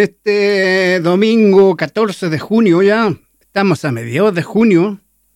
Este domingo 14 de junio ya, estamos a mediados de junio,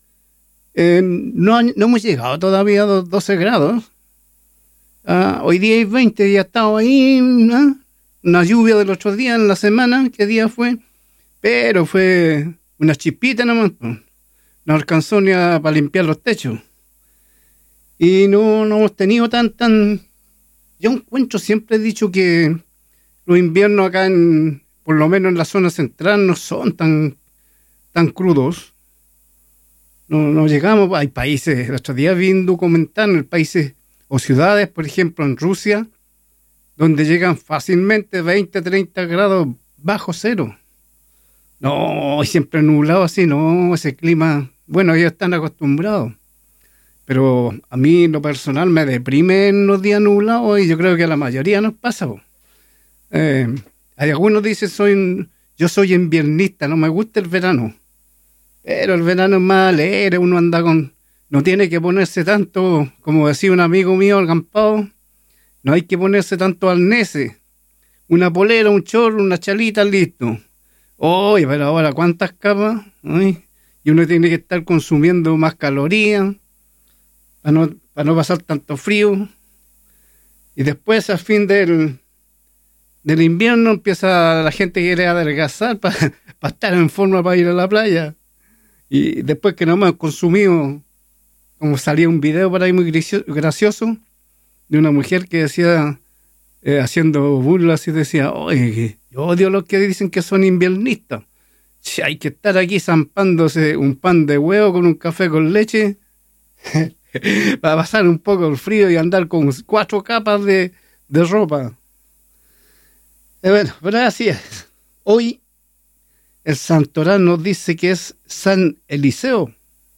no hemos llegado todavía a los 12 grados. Hoy día hay 20 y ha estado ahí, ¿no? Una lluvia del otro día en la semana, ¿qué día fue? Pero fue una chispita nomás, no alcanzó ni para limpiar los techos. Y no hemos tenido yo encuentro, siempre he dicho que los inviernos acá, por lo menos en la zona central, no son tan crudos. No llegamos, hay países, el otro día vi un documental en países o ciudades, por ejemplo en Rusia, donde llegan fácilmente 20, 30 grados bajo cero. No, siempre nublado así, no, ese clima, bueno, ellos están acostumbrados. Pero a mí, en lo personal, me deprime en los días nublados y yo creo que a la mayoría nos pasa. Hay algunos dicen, yo soy inviernista, no me gusta el verano. Pero el verano es más alegre, uno anda no tiene que ponerse tanto, como decía un amigo mío, el Gampao, no hay que ponerse tanto arneses. Una polera, un chorro, una chalita, listo. Oye, pero ahora, ¿cuántas capas? Ay, y uno tiene que estar consumiendo más calorías para no pasar tanto frío. Y después, a fin del invierno, empieza la gente que quiere adelgazar para estar en forma para ir a la playa. Y después que no hemos consumido, como salía un video por ahí muy gracioso, de una mujer que decía, haciendo burlas y decía, oye, yo odio a los que dicen que son inviernistas. Si hay que estar aquí zampándose un pan de huevo con un café con leche para pasar un poco el frío y andar con 4 capas de ropa. Bueno, pero así es. Hoy el santoral nos dice que es San Eliseo.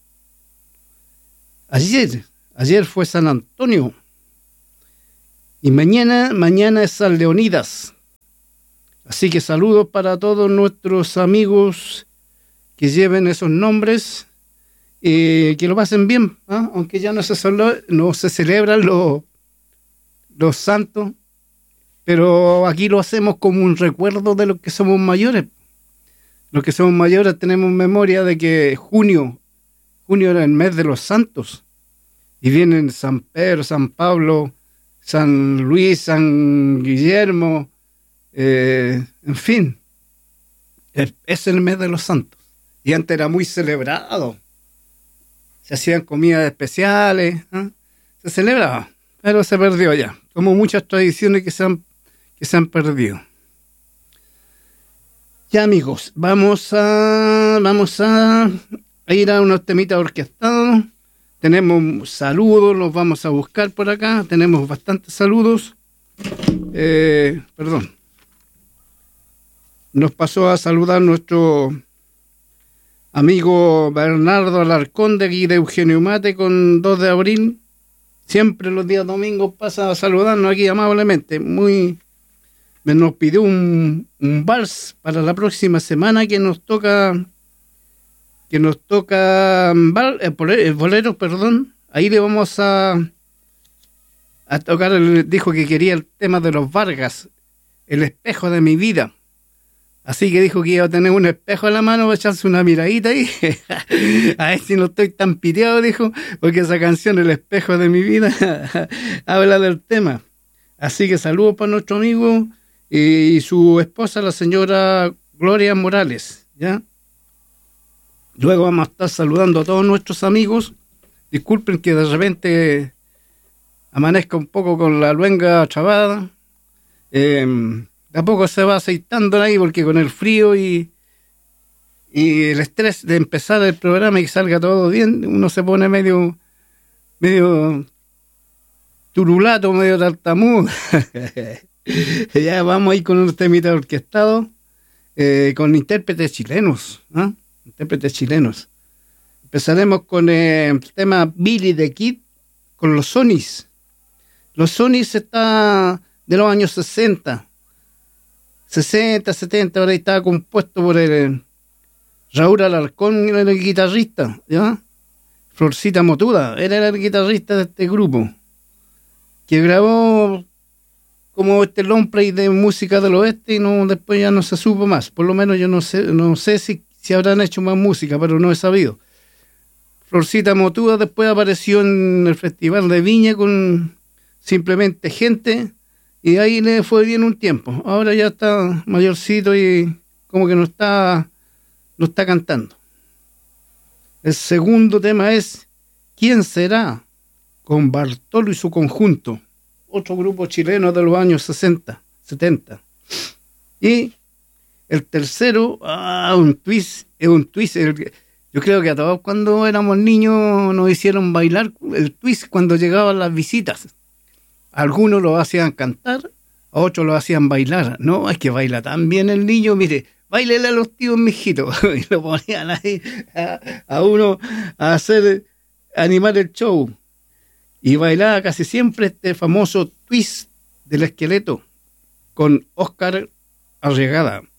Ayer fue San Antonio. Y mañana es San Leonidas. Así que saludos para todos nuestros amigos que lleven esos nombres. Que lo pasen bien, aunque ya no se celebran los santos, pero aquí lo hacemos como un recuerdo de los que somos mayores. Los que somos mayores tenemos memoria de que junio era el mes de los santos, y vienen San Pedro, San Pablo, San Luis, San Guillermo, en fin, es el mes de los santos, y antes era muy celebrado. Se hacían comidas especiales, se celebraba, pero se perdió ya, como muchas tradiciones que se han perdido. Ya, amigos, vamos a ir a unos temitas orquestados. Tenemos saludos, los vamos a buscar por acá. Tenemos bastantes saludos. Nos pasó a saludar nuestro amigo Bernardo Alarcón de aquí de Eugenio Mate con 2 de abril. Siempre los días domingos pasa a saludarnos aquí amablemente. Nos pidió un vals para la próxima semana que nos toca bolero, perdón. Ahí le vamos a tocar, dijo que quería el tema de los Vargas, El espejo de mi vida. Así que dijo que iba a tener un espejo en la mano para echarse una miradita ahí. A ver si no estoy tan piteado, dijo, porque esa canción, El espejo de mi vida, habla del tema. Así que saludos para nuestro amigo y su esposa, la señora Gloria Morales, ¿ya? Luego vamos a estar saludando a todos nuestros amigos. Disculpen que de repente amanezca un poco con la luenga chavada. De a poco se va aceitando ahí porque con el frío y el estrés de empezar el programa y que salga todo bien, uno se pone medio turulato, medio tartamudo. Ya vamos ahí con un temita orquestado, con intérpretes chilenos, intérpretes chilenos. Empezaremos con el tema Billy the Kid, con los Sonys. Los Sonys está de los años 60, 70, ahora estaba compuesto por el Raúl Alarcón, era el guitarrista, ¿ya? Florcita Motuda, era el guitarrista de este grupo, que grabó como este long play de música del oeste y no, después ya no se supo más. Por lo menos yo no sé si habrán hecho más música, pero no he sabido. Florcita Motúa después apareció en el Festival de Viña con Simplemente Gente y ahí le fue bien un tiempo. Ahora ya está mayorcito y como que no está cantando. El segundo tema es ¿Quién será? Con Bartolo y su conjunto, otro grupo chileno de los años 60, 70. Y el tercero, un twist. Yo creo que a todos cuando éramos niños nos hicieron bailar el twist cuando llegaban las visitas. Algunos lo hacían cantar, a otros lo hacían bailar. No, es que baila tan bien el niño, mire, báilele a los tíos, mijito. Y lo ponían ahí a uno a animar el show. Y bailaba casi siempre este famoso twist del esqueleto con Óscar Arriagada.